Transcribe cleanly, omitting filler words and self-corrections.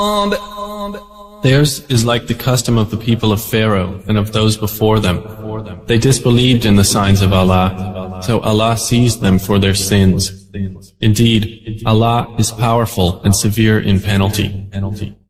Theirs is like the custom of the people of Pharaoh and of those before them. They disbelieved in the signs of Allah, so Allah seized them for their sins. Indeed, Allah is powerful and severe in penalty.